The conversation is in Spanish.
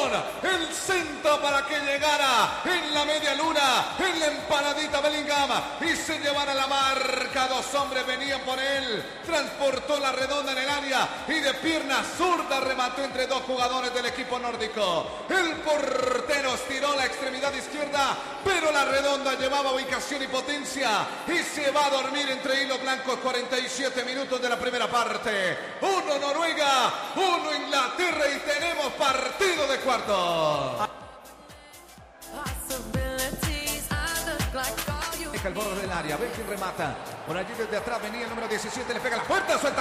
el centro para que llegara en la media luna, en la empanadita Bellingham y se llevara la marca. Dos hombres venían por él, transportó la redonda en el área y de pierna zurda remató entre dos jugadores del equipo nórdico. El portero estiró la extremidad izquierda, pero la redonda llevaba ubicación y potencia y se va a dormir entre hilos blancos. 47 minutos de la primera parte. 1 Noruega, 1 Inglaterra y tenemos partido de cuartos. Deja el borde del área, ve quién remata. Por allí desde atrás venía el número 17, le pega la puerta, suelta